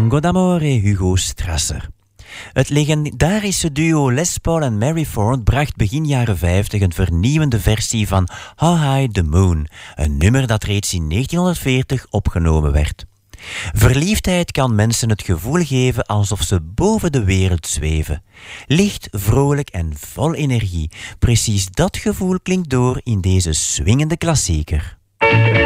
Tango d'Amore, Hugo Strasser. Het legendarische duo Les Paul en Mary Ford bracht begin jaren 50 een vernieuwende versie van How High the Moon, een nummer dat reeds in 1940 opgenomen werd. Verliefdheid kan mensen het gevoel geven alsof ze boven de wereld zweven. Licht, vrolijk en vol energie. Precies dat gevoel klinkt door in deze swingende klassieker.